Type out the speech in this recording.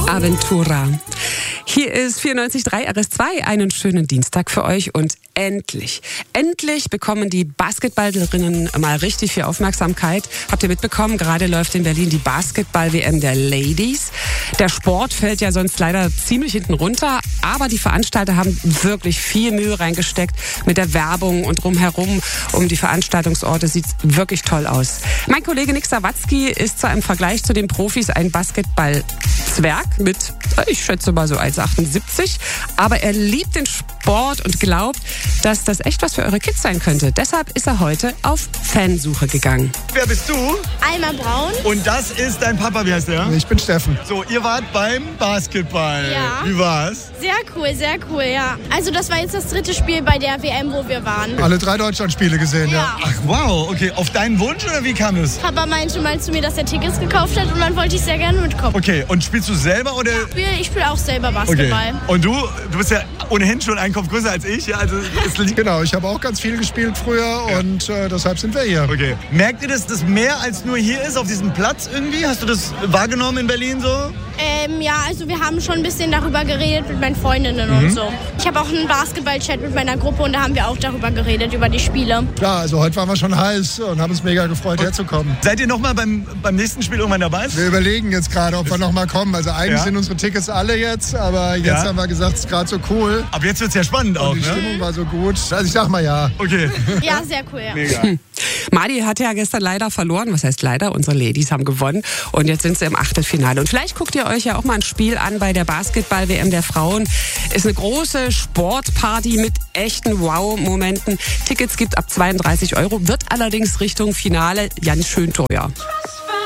Aventura. Hier ist 94.3 RS2. Einen schönen Dienstag für euch und endlich bekommen die Basketballerinnen mal richtig viel Aufmerksamkeit. Habt ihr mitbekommen, gerade läuft in Berlin die Basketball-WM der Ladies. Der Sport fällt ja sonst leider ziemlich hinten runter, aber die Veranstalter haben wirklich viel Mühe reingesteckt mit der Werbung und drumherum um die Veranstaltungsorte. Sieht wirklich toll aus. Mein Kollege Nick Sawatzki ist zwar im Vergleich zu den Profis ein Basketball-Zwerg mit, ich schätze mal so 1,78, aber er liebt den Sport und glaubt, dass das echt was für eure Kids sein könnte. Deshalb ist er heute auf Fansuche gegangen. Wer bist du? Alma Braun. Und das ist dein Papa, wie heißt der? Ich bin Steffen. So, ihr wart beim Basketball. Ja. Wie war's? Sehr cool, ja. Also das war jetzt das 3. Spiel bei der WM, wo wir waren. Alle 3 Deutschlandspiele gesehen, ja. Ach, wow, okay. Auf deinen Wunsch oder wie kam es? Papa meinte mal zu mir, dass er Tickets gekauft hat und dann wollte ich sehr gerne mitkommen. Okay, und spielst du selber oder? Ich spiele auch selber Basketball. Okay. Und du bist ja ohnehin schon einen Kopf größer als ich, ja? Also Genau, ich habe auch ganz viel gespielt früher und deshalb sind wir hier. Okay. Merkt ihr, dass das mehr als nur hier ist, auf diesem Platz irgendwie? Hast du das wahrgenommen in Berlin so? Ja, also wir haben schon ein bisschen darüber geredet mit meinen Freundinnen und so. Ich habe auch einen Basketball-Chat mit meiner Gruppe und da haben wir auch darüber geredet, über die Spiele. Ja, also heute waren wir schon heiß und haben uns mega gefreut, herzukommen. Seid ihr nochmal beim nächsten Spiel irgendwann dabei? Wir überlegen jetzt gerade, ob wir nochmal kommen. Also eigentlich sind unsere Tickets alle jetzt, aber jetzt haben wir gesagt, es ist gerade so cool. Aber jetzt wird's ja spannend auch, Und die Stimmung war so gut. Also ich sag mal ja. Okay. Ja, sehr cool, ja. Mega. Madi hat ja gestern leider verloren. Was heißt leider? Unsere Ladies haben gewonnen. Und jetzt sind sie im Achtelfinale. Und vielleicht guckt ihr euch ja auch mal ein Spiel an bei der Basketball-WM der Frauen. Ist eine große Sportparty mit echten Wow-Momenten. Tickets gibt ab 32 €, wird allerdings Richtung Finale ganz schön teuer.